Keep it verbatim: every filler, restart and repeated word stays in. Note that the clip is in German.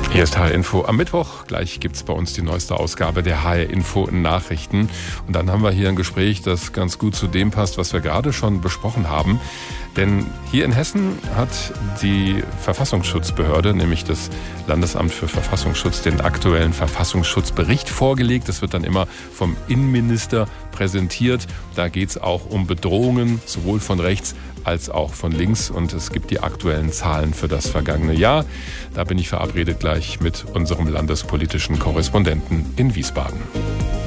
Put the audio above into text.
Hier ist H R Info am Mittwoch. Gleich gibt es bei uns die neueste Ausgabe der H R Info Nachrichten. Und dann haben wir hier ein Gespräch, das ganz gut zu dem passt, was wir gerade schon besprochen haben. Denn hier in Hessen hat die Verfassungsschutzbehörde, nämlich das Landesamt für Verfassungsschutz, den aktuellen Verfassungsschutzbericht vorgelegt. Das wird dann immer vom Innenminister präsentiert. Da geht es auch um Bedrohungen, sowohl von rechts als auch von links. Und es gibt die aktuellen Zahlen für das vergangene Jahr. Da bin ich verabredet gleich mit unserem landespolitischen Korrespondenten in Wiesbaden.